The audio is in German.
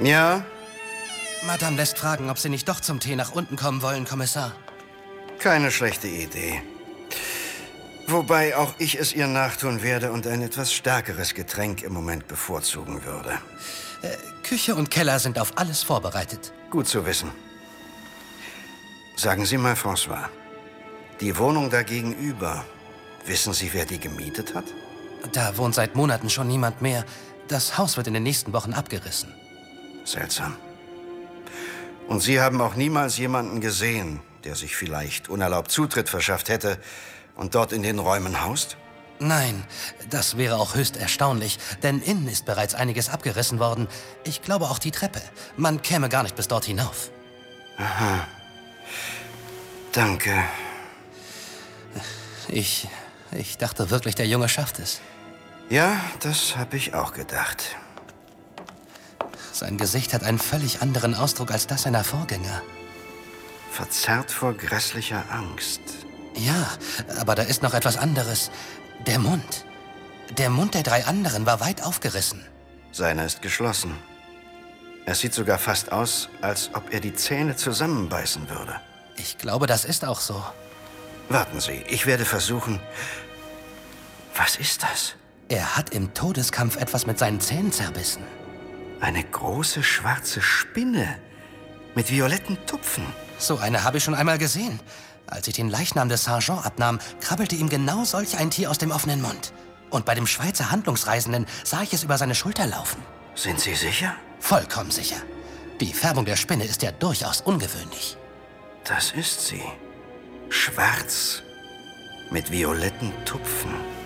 Ja? Madame lässt fragen, ob Sie nicht doch zum Tee nach unten kommen wollen, Kommissar. Keine schlechte Idee. Wobei auch ich es ihr nachtun werde und ein etwas stärkeres Getränk im Moment bevorzugen würde. Küche und Keller sind auf alles vorbereitet. Gut zu wissen. Sagen Sie mal, François, die Wohnung da gegenüber, wissen Sie, wer die gemietet hat? Da wohnt seit Monaten schon niemand mehr. Das Haus wird in den nächsten Wochen abgerissen. Seltsam. Und Sie haben auch niemals jemanden gesehen, der sich vielleicht unerlaubt Zutritt verschafft hätte und dort in den Räumen haust? Nein, das wäre auch höchst erstaunlich, denn innen ist bereits einiges abgerissen worden. Ich glaube auch die Treppe. Man käme gar nicht bis dort hinauf. Aha. Danke. Ich dachte wirklich, der Junge schafft es. Ja, das habe ich auch gedacht. Sein Gesicht hat einen völlig anderen Ausdruck als das seiner Vorgänger. Verzerrt vor grässlicher Angst. Ja, aber da ist noch etwas anderes. Der Mund. Der Mund der 3 anderen war weit aufgerissen. Seiner ist geschlossen. Es sieht sogar fast aus, als ob er die Zähne zusammenbeißen würde. Ich glaube, das ist auch so. Warten Sie, ich werde versuchen... Was ist das? Er hat im Todeskampf etwas mit seinen Zähnen zerbissen. Eine große schwarze Spinne mit violetten Tupfen. So eine habe ich schon einmal gesehen. Als ich den Leichnam des Sergeant abnahm, krabbelte ihm genau solch ein Tier aus dem offenen Mund. Und bei dem Schweizer Handlungsreisenden sah ich es über seine Schulter laufen. Sind Sie sicher? Vollkommen sicher. Die Färbung der Spinne ist ja durchaus ungewöhnlich. Das ist sie. Schwarz mit violetten Tupfen.